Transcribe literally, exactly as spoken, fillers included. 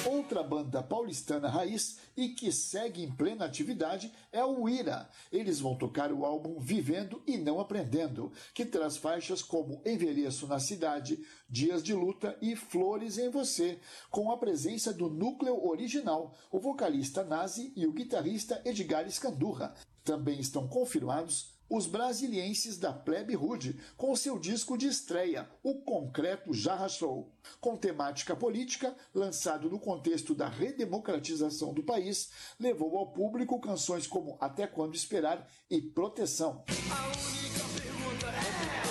Outra banda paulistana raiz e que segue em plena atividade é o Ira. Eles vão tocar o álbum Vivendo e Não Aprendendo, que traz faixas como Envelheço na Cidade, Dias de Luta e Flores em Você, com a presença do núcleo original, o vocalista Nazi e o guitarrista Edgar Escandurra. Também estão confirmados os brasilienses da Plebe Rude, com seu disco de estreia, O Concreto Já Rachou. Com temática política, lançado no contexto da redemocratização do país, levou ao público canções como Até Quando Esperar e Proteção.